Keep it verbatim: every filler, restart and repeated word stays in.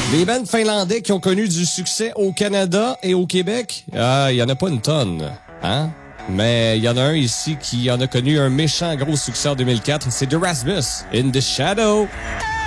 Des bands finlandais qui ont connu du succès au Canada et au Québec, ah, il y en a pas une tonne, hein? Mais il y en a un ici qui en a connu un méchant gros succès en deux mille quatre, c'est The Rasmus, In the Shadow.